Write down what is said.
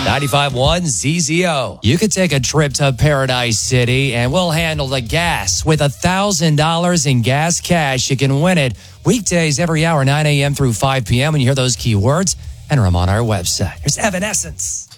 95.1 ZZO. You could take a trip to Paradise City, and we'll handle the gas. With $1,000 in gas cash, you can win it. Weekdays every hour, 9 a.m. through 5 p.m. When you hear those keywords, enter them on our website. Here's Evanescence.